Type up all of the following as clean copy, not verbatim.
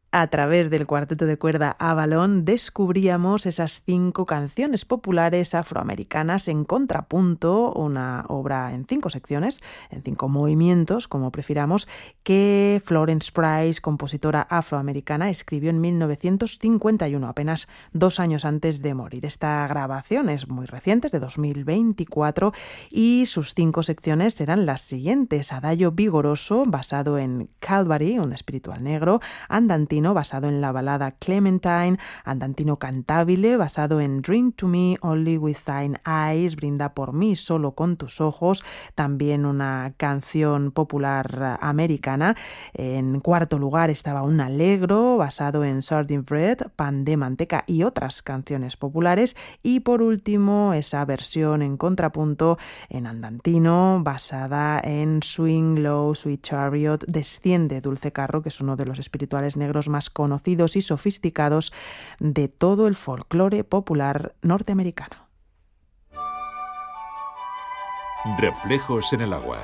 A través del cuarteto de cuerda Avalon descubríamos esas 5 canciones populares afroamericanas en contrapunto, una obra en 5 secciones, en 5 movimientos, como prefiramos, que Florence Price, compositora afroamericana, escribió en 1951, apenas 2 años antes de morir. Esta grabación es muy reciente, es de 2024, y sus 5 secciones eran las siguientes: Adagio vigoroso, basado en Calvary, un espiritual negro; Andantino, basado en la balada Clementine; Andantino cantabile, basado en Drink to me only with thine eyes, brinda por mí solo con tus ojos, también una canción popular americana. En cuarto lugar estaba un allegro, basado en Sardine Bread, pan de manteca y otras canciones populares. Y por último, esa versión en contrapunto en andantino, basada en Swing Low, Sweet Chariot, desciende Dulce Carro, que es uno de los espirituales negros más conocidos y sofisticados de todo el folclore popular norteamericano. Reflejos en el agua.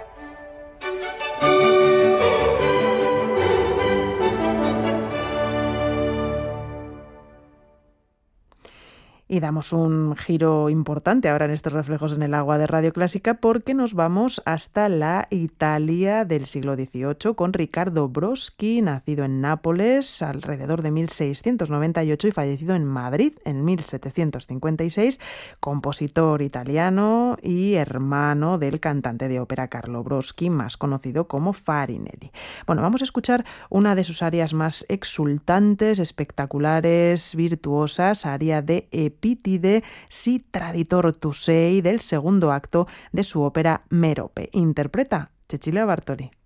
Y damos un giro importante ahora en estos reflejos en el agua de Radio Clásica, porque nos vamos hasta la Italia del siglo XVIII con Riccardo Broschi, nacido en Nápoles alrededor de 1698 y fallecido en Madrid en 1756, compositor italiano y hermano del cantante de ópera Carlo Broschi, más conocido como Farinelli. Bueno, vamos a escuchar una de sus arias más exultantes, espectaculares, virtuosas, aria de Epítide, Si traditor tu sei, del segundo acto de su ópera Mérope. Interpreta Cecilia Bartoli.